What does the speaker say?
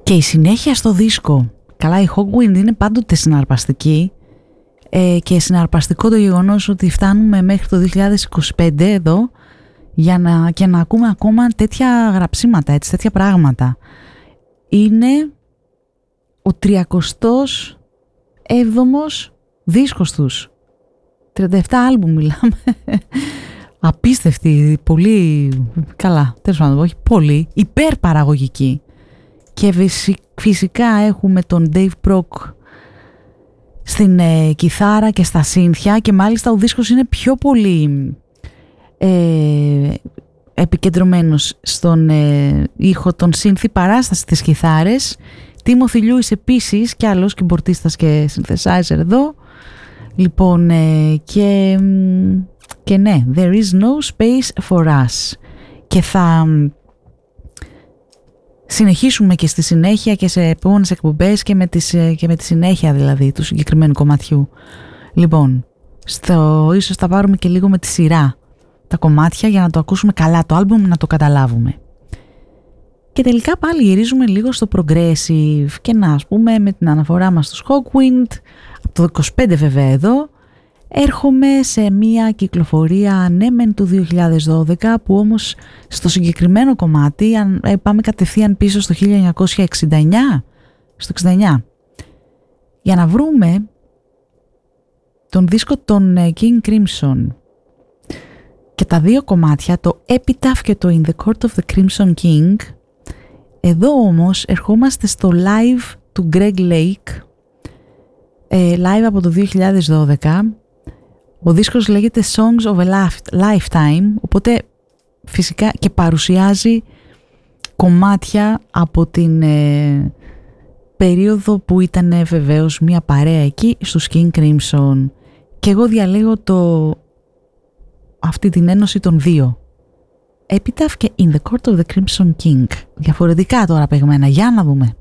Και η συνέχεια στο δίσκο. Καλά, η Hawkwind είναι πάντοτε συναρπαστική και συναρπαστικό το γεγονός ότι φτάνουμε μέχρι το 2025 εδώ και να ακούμε ακόμα τέτοια γραψίματα, έτσι, τέτοια πράγματα. Είναι ο 37ος δίσκος τους. 37 άλμπουμ μιλάμε. Απίστευτη, πολύ καλά, τέλος πάντων, όχι πολύ, υπερπαραγωγική. Και φυσικά έχουμε τον Dave Brock στην κιθάρα και στα σύνθια, και μάλιστα ο δίσκος είναι πιο πολύ επικεντρωμένος στον ήχο των σύνθι παράσταση της κιθάρες. Timothy Lewis επίσης, και άλλος κιμπορτίστας και synthesizer εδώ. Λοιπόν, και ναι, there is no space for us. Και θα συνεχίσουμε και στη συνέχεια και σε επόμενες εκπομπές και με τη συνέχεια δηλαδή του συγκεκριμένου κομματιού. Λοιπόν, ίσως θα πάρουμε και λίγο με τη σειρά τα κομμάτια για να το ακούσουμε καλά το άλμπουμ, να το καταλάβουμε. Και τελικά πάλι γυρίζουμε λίγο στο progressive και να, ας πούμε, με την αναφορά μας στο Hawkwind, από το 25 βέβαια εδώ, έρχομαι σε μια κυκλοφορία ναι μεν του 2012, που όμως στο συγκεκριμένο κομμάτι πάμε κατευθείαν πίσω στο 1969, στο 69, για να βρούμε τον δίσκο των King Crimson. Και τα δύο κομμάτια, το Epitaph και το In the Court of the Crimson King. Εδώ όμως ερχόμαστε στο live του Greg Lake, live από το 2012. Ο δίσκος λέγεται Songs of a Lifetime, οπότε φυσικά και παρουσιάζει κομμάτια από την περίοδο που ήταν βεβαίως μια παρέα εκεί στους King Crimson. Και εγώ διαλέγω αυτή την ένωση των δύο, Epitaph και In the Court of the Crimson King. Διαφορετικά τώρα παιγμένα, για να δούμε.